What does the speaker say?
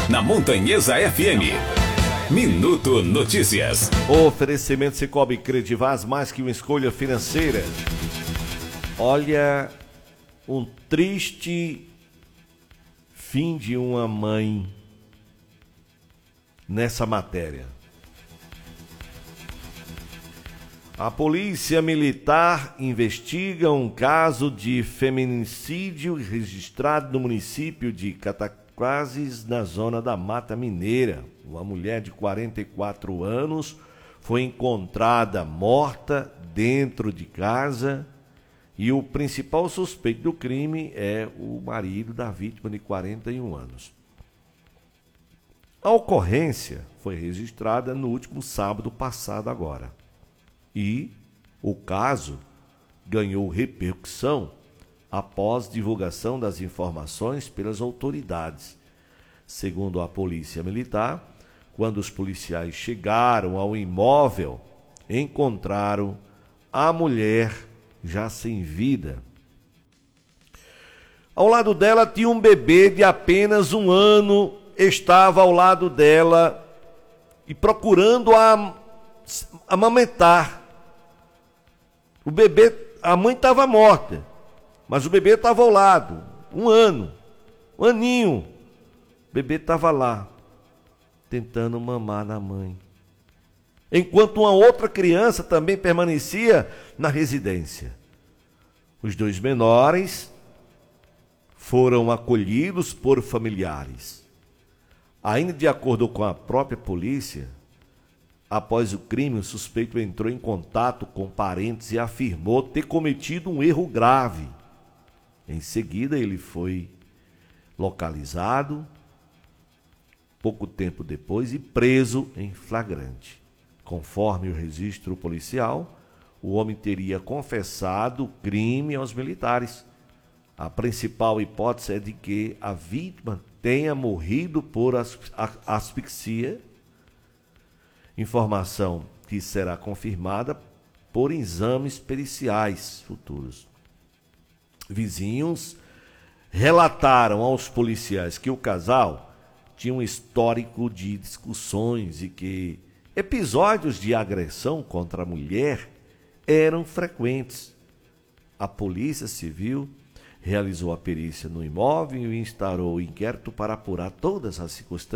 na Montanhesa FM. Minuto Notícias. Oferecimento Cicobi Credivaz, mais que uma escolha financeira. Olha, um triste fim de uma mãe nessa matéria. A Polícia Militar investiga um caso de feminicídio registrado no município de Cataquases, na zona da Mata Mineira. Uma mulher de 44 anos foi encontrada morta dentro de casa e o principal suspeito do crime é o marido da vítima de 41 anos. A ocorrência foi registrada no último sábado passado agora. E o caso ganhou repercussão após divulgação das informações pelas autoridades. Segundo a Polícia Militar, quando os policiais chegaram ao imóvel, encontraram a mulher já sem vida. Ao lado dela tinha um bebê de apenas 1 ano, estava ao lado dela e procurando amamentar. O bebê, a mãe estava morta, mas o bebê estava ao lado, 1 ano, 1 aninho. O bebê estava lá, tentando mamar na mãe. Enquanto uma outra criança também permanecia na residência. Os 2 menores foram acolhidos por familiares. Ainda de acordo com a própria polícia, após o crime, o suspeito entrou em contato com parentes e afirmou ter cometido um erro grave. Em seguida, ele foi localizado, pouco tempo depois, e preso em flagrante. Conforme o registro policial, o homem teria confessado o crime aos militares. A principal hipótese é de que a vítima tenha morrido por asfixia, informação que será confirmada por exames periciais futuros. Vizinhos relataram aos policiais que o casal tinha um histórico de discussões e que episódios de agressão contra a mulher eram frequentes. A Polícia Civil realizou a perícia no imóvel e instaurou o inquérito para apurar todas as circunstâncias